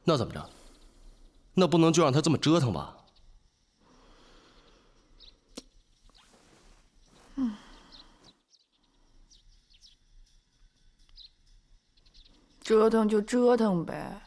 那怎么着？那不能就让他这么折腾吧？ 折腾就折腾呗。